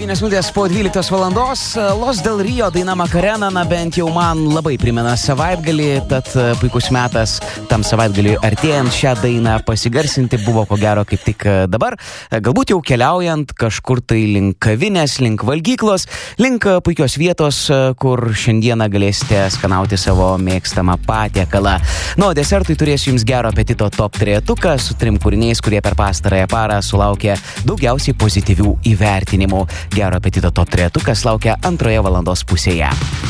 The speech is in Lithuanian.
9 minutės po 12 valandos. Los del Rio daina Macarena, bent jau man labai primena savaitgalį, tad puikus metas tam savaitgaliui artėjant šią dainą pasigarsinti buvo ko gero kaip tik dabar. Galbūt jau keliaujant kažkur tai link kavinės, link valgyklos, link puikios vietos, kur šiandieną galėsite skanauti savo mėgstamą patiekalą. O desertui turėsiu jums gero apetito top 3-tuką su 3 kūriniais, kurie per pastarąją parą sulaukė daugiausiai pozityvių įvertinimų. Gero apetito top 3-tukas laukia antroje valandos pusėje.